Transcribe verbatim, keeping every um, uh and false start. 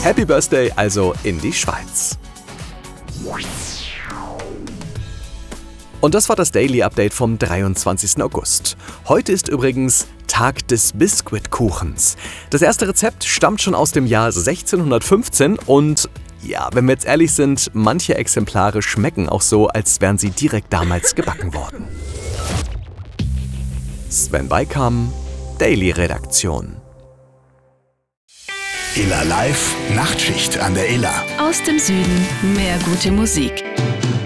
Happy Birthday also in die Schweiz. Und das war das Daily Update vom dreiundzwanzigsten August. Heute ist übrigens Tag des Biskuitkuchens. Das erste Rezept stammt schon aus dem Jahr sechzehnhundertfünfzehn und ja, wenn wir jetzt ehrlich sind, manche Exemplare schmecken auch so, als wären sie direkt damals gebacken worden. Sven Beikam, Daily Redaktion. Illa Live, Nachtschicht an der Illa. Aus dem Süden mehr gute Musik.